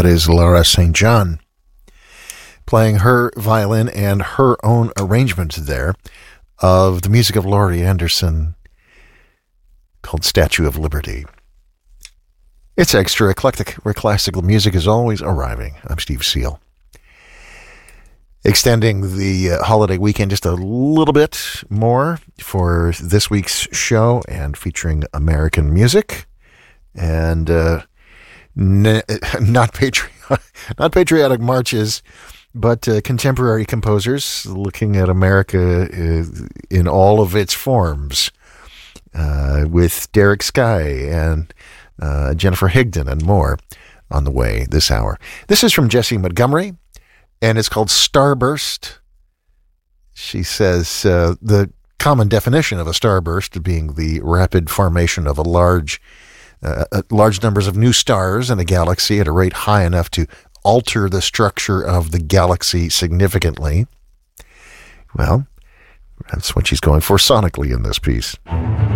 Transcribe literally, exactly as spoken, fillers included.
That is Laura Saint John playing her violin and her own arrangement there of the music of Laurie Anderson called Statue of Liberty. It's extra eclectic, where classical music is always arriving. I'm Steve Seal. Extending the uh, holiday weekend just a little bit more for this week's show and featuring American music and uh, n- not patriotic, not patriotic marches, but uh, contemporary composers looking at America uh, in all of its forms, uh, with Derek Skye and uh, Jennifer Higdon and more on the way this hour. This is from Jessie Montgomery, and it's called Starburst. She says uh, the common definition of a starburst being the rapid formation of a large, uh, large numbers of new stars in a galaxy at a rate high enough to alter the structure of the galaxy significantly. Well, that's what she's going for sonically in this piece.